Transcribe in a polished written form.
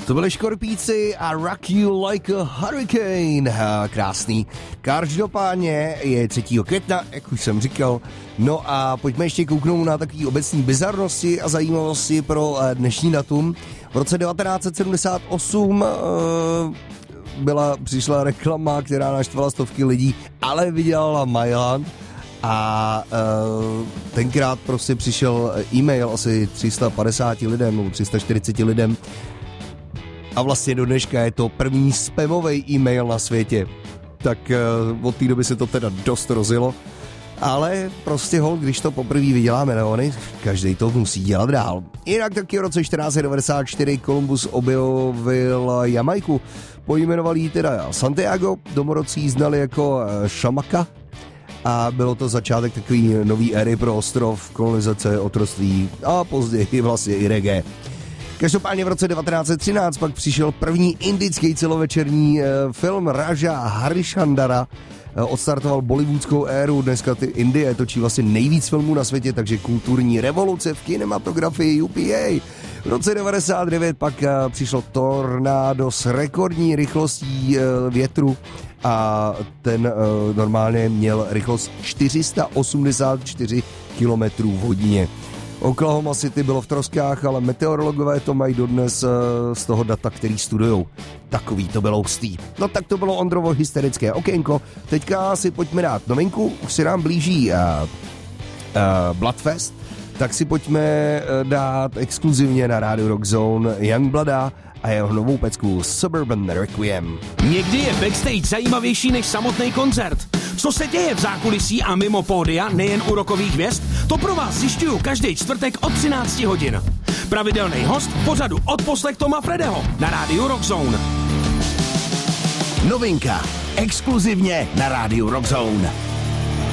To byli Škorpíci a Rock You Like a Hurricane. Krásný. Každopádně je 3. května, jak už jsem říkal. No a pojďme ještě kouknout na takové obecní bizarnosti a zajímavosti pro dnešní datum. V roce 1978 přišla reklama, která naštvala stovky lidí, ale vydělala Mailand. A tenkrát prostě přišel e-mail asi 350 lidem nebo 340 lidem a vlastně do dneška je to první spamový e-mail na světě. Tak od té doby se to teda dost rozjelo, ale prostě když to poprvé vydělá miliony, každý to musí dělat dál. Jinak taky v roce 1494 Kolumbus objevil Jamajku, pojmenoval ji teda Santiago, domorodci ji znali jako Šamaka, a bylo to začátek takový nový éry pro ostrov, kolonizace, otroctví a později vlastně i reggae. Každopádně v roce 1913 pak přišel první indický celovečerní film Raja Harishandara, odstartoval bollywoodskou éru, dneska ty Indie točí vlastně nejvíc filmů na světě, takže kulturní revoluce v kinematografii UPA. V roce 1999 pak přišlo tornádo s rekordní rychlostí větru a ten normálně měl rychlost 484 km v hodině. Oklahoma City bylo v troskách, ale meteorologové to mají dodnes z toho data, který studujou. Takový to bylo hustý. No tak to bylo Ondrovo hysterické okénko. Teďka si pojďme dát novinku, už se nám blíží Bloodfest, tak si pojďme dát exkluzivně na Radio Rock Zone Youngblooda a jeho novou pecku Suburban Requiem. Někdy je backstage zajímavější než samotný koncert. Co se děje v zákulisí a mimo pódia, nejen u rockových hvězd, to pro vás zjišťuju každý čtvrtek od 13 hodin. Pravidelný host v pořadu Odposlech Toma Fredeho na rádiu Rock Zone. Novinka exkluzivně na rádiu Rock Zone.